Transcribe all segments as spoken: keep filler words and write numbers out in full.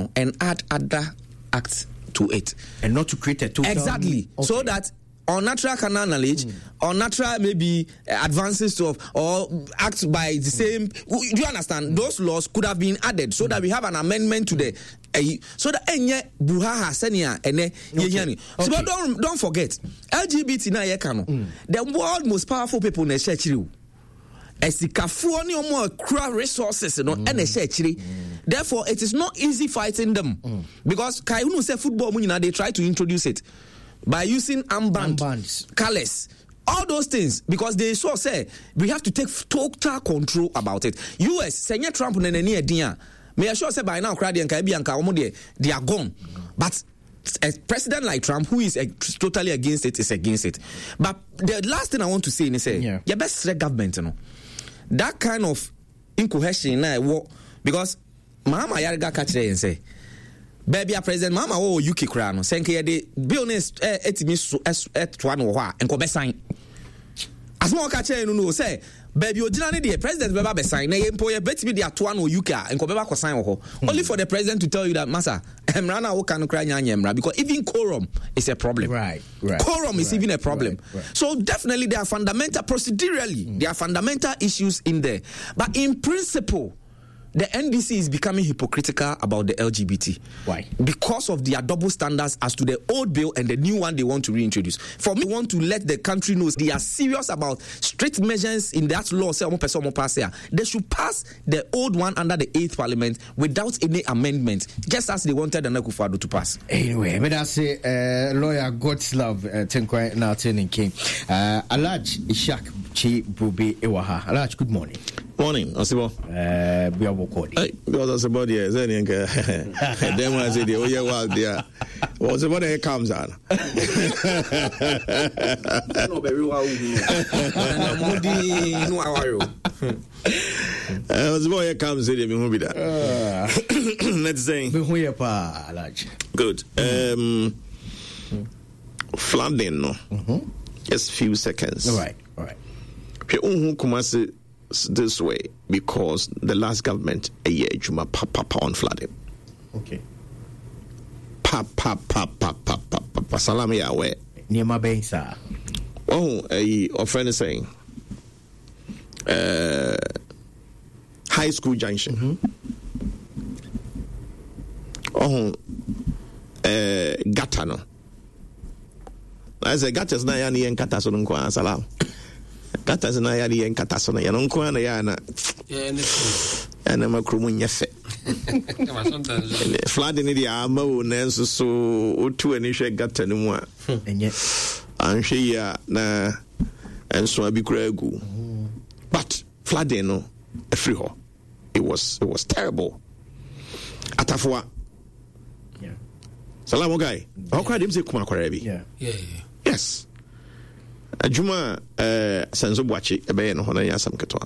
no, and add other acts to it, and not to create a total exactly okay. so that unnatural canal knowledge mm. or natural maybe uh, advances to or acts by the mm. same. Do you understand? Mm. Those laws could have been added so mm. that we have an amendment to the uh, so that enye buhaha senia ene yeyani. So but don't don't forget L G B T na ye kano. The world most powerful people na share chiri. Esikafuo ni omo akura resources no ene share chiri. Therefore it is not easy fighting them mm. because kai unu say football mu nyina they try to introduce it by using armband, armbands, colors, all those things, because they saw say we have to take total control about it. U S, Senior Trump and any idea. May I sure say by now, Crowdy and Kaibianka, they are gone. Mm-hmm. But a president like Trump, who is uh, totally against it, is against it. But the last thing I want to say is say, yeah. your best government, you know, that kind of incohesion now, because Mama Yarga catch there and say. Baby, a president, Mama, oh, U K crown, Senke, the billionaires, etimis at one or and Kobe sign. As more catcher, no say, baby, you didn't need the president, Baba sign, they employ a bet me the at one or U K and Kobe sign. Only for the president to tell you that, Massa, Emrana, who can cry Yamra, because even quorum is a problem. Right, right. Quorum is right, even a problem. Right, right. So definitely there are fundamental, procedurally, mm. there are fundamental issues in there. But in principle, the N D C is becoming hypocritical about the L G B T. Why? Because of their double standards as to the old bill and the new one they want to reintroduce. For me, I want to let the country know they are serious about strict measures in that law. They should pass the old one under the eighth parliament without any amendment, just as they wanted the Akufo-Addo to pass. Anyway, but I say, uh, lawyer Godslove Tenkwa Natin King, Alaj Ishak Chi Bubi Ewaha. Alaj, good morning. Morning, Osibo. Uh, we are recording. Hey, because about the Zenian, them I said, oh, yeah, well, there was about it comes on. No, very well. No, how are you? I was about it comes in the movie that. Let's say, good. Um, flooding, no, just few seconds. All right, all right. Kumasi. This way because the last government a year juma pa pa pa on flooding. Okay. Pa pa pa pa pa pa pa pa salami awe. Niema bensa. Oh, a friend is saying uh High School Junction. Mm-hmm. Oh uh Gatano. I say Gatas na yani en kata so nko salam. Kata na ya di en kata so na ya no nko na ya na ana makrumu nyefe flooding ni dia ma wo na nso so otu ani hwe gata no mu a enye anhwe ya na enso abikura agu but flooding no every ho it was it was terrible atafwa yeah salamu guy how can dem say kuma kwara bi yeah yeah yes Ajuma uh Senzo Boachi ebe no hono yasam ketwa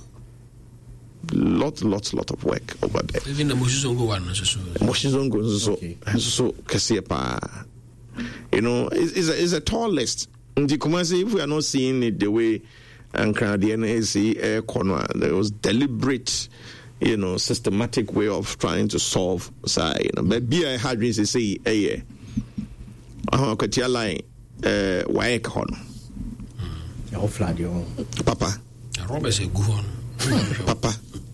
lot lot lot of work over there. Even the Moshizongo one so Moshizongo so so kese pa. You know, it's, it's a it's a tall list. Ndi Kumasi, if we are not seeing it the way Ankara the N A C air corner, there was deliberate, you know, systematic way of trying to solve say, you know, but be I had to say eh uh kwatia line uh why corner. Your flood your Papa. Robert say go on. Papa.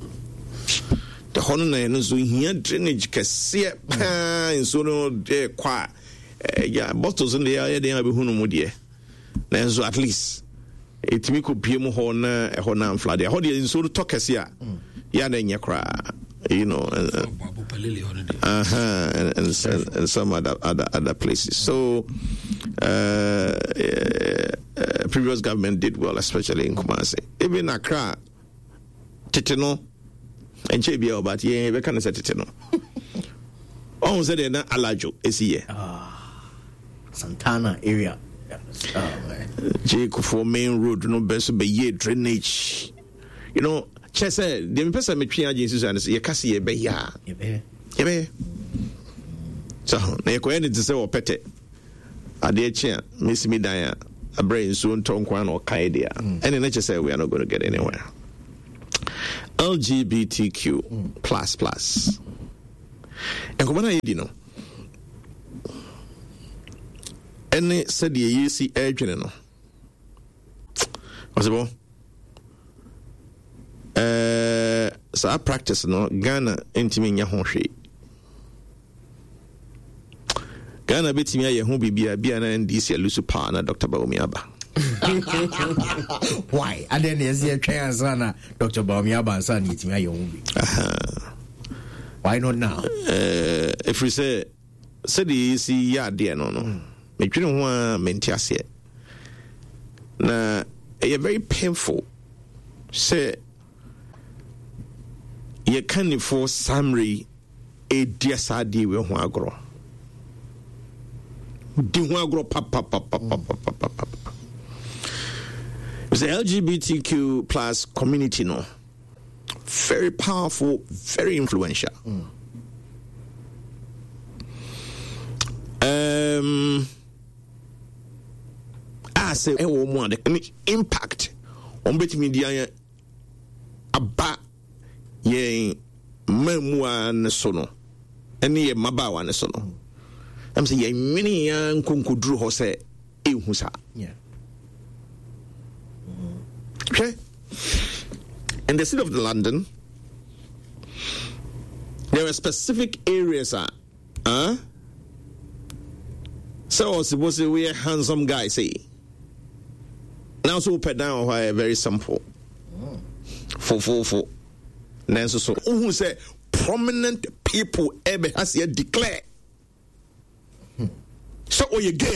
The honor na so here drainage kese pa in so no de kwa yeah bottles in the area dey be hunu mu de. Na so at least etimi ko piem ho na e ho na flood. Ho de in so to kese a ya na nya kra. You know, uh uh-huh, and, and, and, and some other other other places. So uh, uh, uh previous government did well, especially in Kumasi. Even Accra, Titino, and J B L, but yeah, we can't say Titino. Oh, said they're not Alajo, is here. Ah, Santana area. Oh, J for main road, no best be ye drainage. You know. Chese, the person between agencies and say, Cassie, ye be ya. Ye be. Ye be. So, na ko eni to say o pete. Ade chia, Miss Midaya, a brain soon tongue one or Kaidia. And then just say we are not going to get anywhere. L G B T Q plus plus. nkɔmɔ na yɛdi no ɛne sɛdeɛ yɛsi ɛredwene no ɔsɛ bɔ saa practice no Ghana ntumi nya ho hwee Ghana bɛtumi ayɛ ho biribi a bia na N D C alusu paa na Doctor Bawumia aba why and then yes you try answer na Doctor Bawumia aba answer na yɛtumi ayɛ ho bi why not now uh, if we say say the see ya deɛ no no metwene ho a mente aseɛ na ɛyɛ very painful say yɛ kanifo summary ɛdia saa deɛ wɔ ho agorɔ di ho agorɔ papapapapapapapa it's the L G B T Q plus community no very powerful, very influential. Mm. Um, I say, I want the impact on betting media about ye memua and sono, and ye mabawa and sono. I'm saying, ye many young kunkudru hose, e husa. Yeah. Okay. In the city of London, there are specific areas. Uh, huh? So I suppose we are handsome guys. Say now, so put down why very simple. Oh. For for for. Then so so who say prominent people ever has yet declare. Hmm. So oh you gay.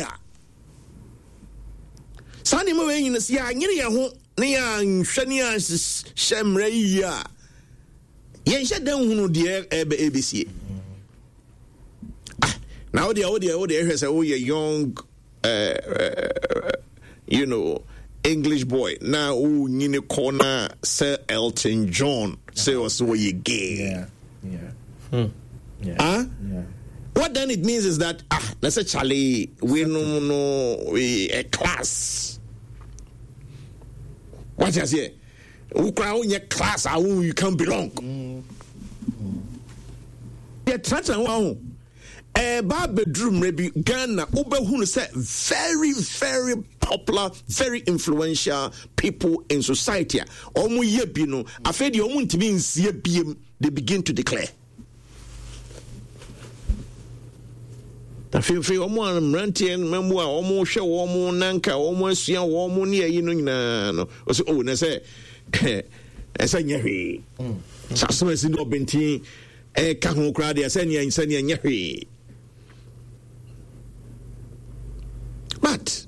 Sani mo when you see I nyere ho. Nia nhwani a shemra yi a yen hye dan hunu de ebe ebesi ah now the all the all the say oh you young uh, uh, you know English boy now oh nyine corner Sir Elton John say also you gay yeah yeah hmm. yeah huh? Yeah. What then it means is that ah let's say Charlie we no no we a class. What is it? Who cry in your class? How you can belong? Yeah, try to a bar bedroom maybe Ghana. Uber who say very, very popular, very influential people in society. Omu yebino. After the omu to be in C B M, they begin to declare. I feel free omo ranti en memu a omo hwe omo nanka omo asua omo ne ayi no nyina no o se o na se esa nyehwe sa so esi do benti e ka ho kra de esa nya esa nya nyehwe but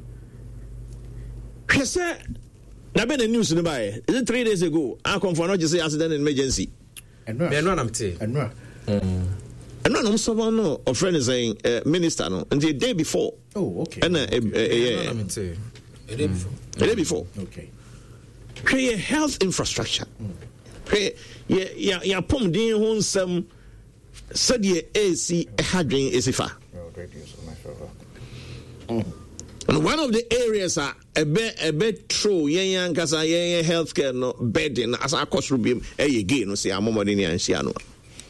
hwese na be the news no buy is it three days ago I come for no just say accident and emergency enwa enwa na mte enwa mm and no someone no a friend is saying uh, minister no and the day before oh okay and uh, uh, uh, yeah a day before a day before okay create health infrastructure create yeah yeah yeah pom din ho nsam said ye ac hadwen esifa and one of the areas are a bit a bit true yen yankasa yen healthcare no bedding as a cost rubim e again no say amomode ni anhia no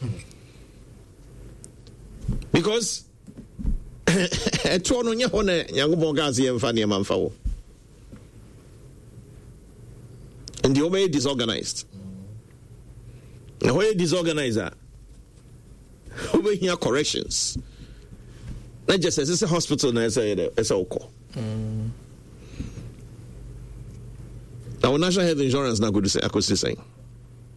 because eto no nye ho na Nyankopon gas ye mfa ne manfa wo and the way disorganized the way disorganizer over here corrections not just as it's a hospital na say it's a oko now national health insurance na go to say I could say